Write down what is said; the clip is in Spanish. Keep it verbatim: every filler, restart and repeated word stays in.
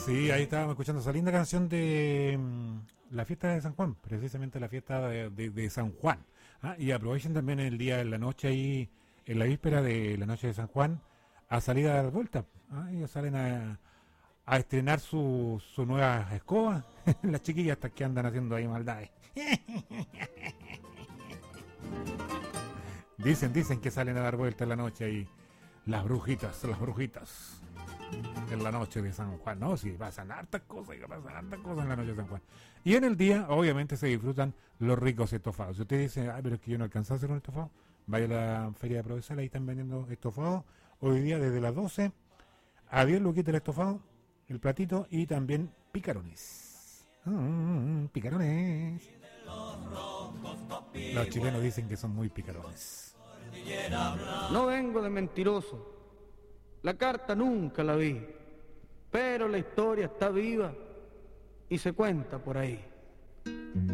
Sí, ahí estábamos escuchando esa linda canción de mm, la fiesta de San Juan, precisamente la fiesta de, de- de San Juan. ¿Ah? Y aprovechen también el día, en la noche ahí, en la víspera de la noche de San Juan, a salir a dar vueltas. ¿Ah? Ellos salen a, a estrenar su, su nueva escoba. Las chiquillas hasta que andan haciendo ahí maldades. Dicen, dicen que salen a dar vueltas en la noche ahí. Las brujitas, las brujitas. En la noche de San Juan, ¿no? Sí, pasan hartas cosas, pasan hartas cosas en la noche de San Juan. Y en el día, obviamente, se disfrutan los ricos estofados. Si usted dice, ay, pero es que yo no alcanzé a hacer un estofado, vaya a la feria de Provenzal, ahí están vendiendo estofados. Hoy día, desde las doce a diez luquitas el estofado, el platito y también picarones. Mm, picarones. Los chilenos dicen que son muy picarones. No vengo de mentiroso. La carta nunca la vi, pero la historia está viva y se cuenta por ahí.